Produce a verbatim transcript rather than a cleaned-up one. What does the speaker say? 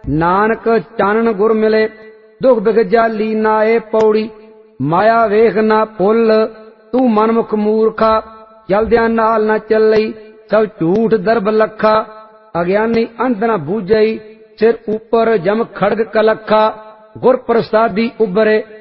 नानक चानन गुर मिले दुख बिग जाली नाए पौड़ी माया वेख ना भुल तू मनमुख मूर्खा चलद्या नाल ना चलई सब झूठ दरब लखा अज्ञानी अंत न बूझई सिर ऊपर जम खड़ग कलखा गुर प्रसादी उबरे